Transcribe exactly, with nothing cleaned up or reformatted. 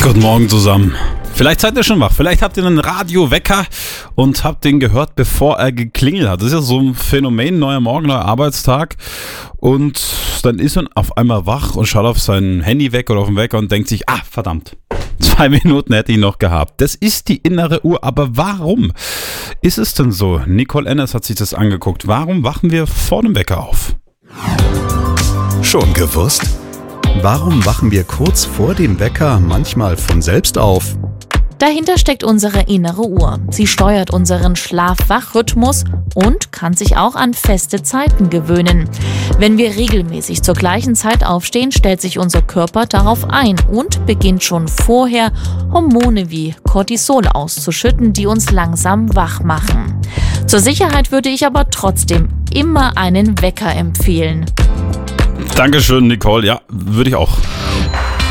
Guten Morgen zusammen. Vielleicht seid ihr schon wach, vielleicht habt ihr einen Radiowecker und habt den gehört, bevor er geklingelt hat. Das ist ja so ein Phänomen, neuer Morgen, neuer Arbeitstag. Und dann ist man auf einmal wach und schaut auf sein Handy weg oder auf den Wecker und denkt sich, ah, verdammt, zwei Minuten hätte ich noch gehabt. Das ist die innere Uhr, aber warum ist es denn so? Nicole Ennes hat sich das angeguckt. Warum wachen wir vor dem Wecker auf? Schon gewusst? Warum wachen wir kurz vor dem Wecker manchmal von selbst auf? Dahinter steckt unsere innere Uhr. Sie steuert unseren Schlaf-Wach-Rhythmus und kann sich auch an feste Zeiten gewöhnen. Wenn wir regelmäßig zur gleichen Zeit aufstehen, stellt sich unser Körper darauf ein und beginnt schon vorher, Hormone wie Cortisol auszuschütten, die uns langsam wach machen. Zur Sicherheit würde ich aber trotzdem immer einen Wecker empfehlen. Dankeschön, Nicole. Ja, würde ich auch.